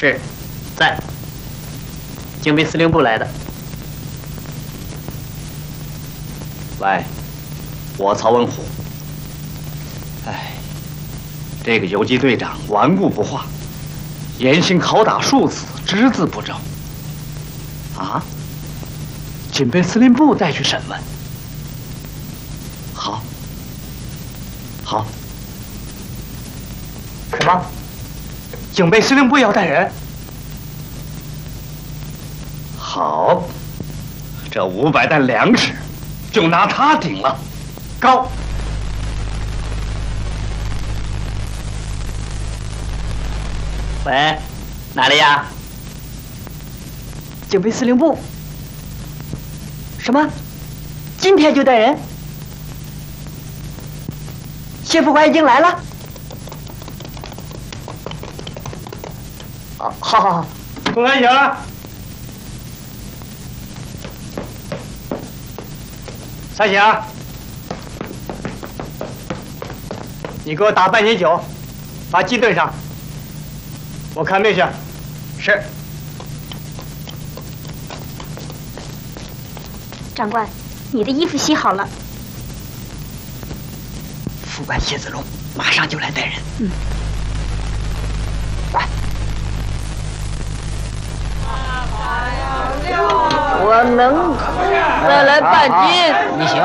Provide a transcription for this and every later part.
是，在。警备司令部来的。 喂，我曹文虎。哎，这个游击队长顽固不化，严刑拷打数次，只字不正。啊？警备司令部带去审问。好。好。 什么？警备司令部要带人？ 好，这500担粮食就拿他顶了。 高。 喂，哪里呀？ 警备司令部。什么？今天就带人？谢副官已经来了。好，好，好。 公安醒了。三峡，你给我打半斤酒，把鸡炖上。我看命去。是。 长官，你的衣服洗好了。 副官谢子龙马上就来带人。 嗯。 快！ 我能再来半斤。 你行。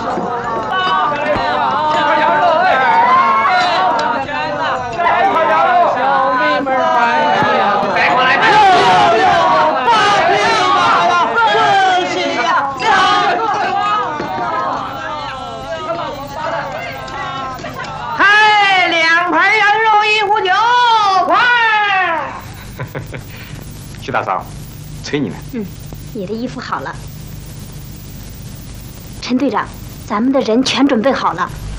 徐大嫂，催你们。 嗯，你的衣服好了。陈队长，咱们的人全准备好了，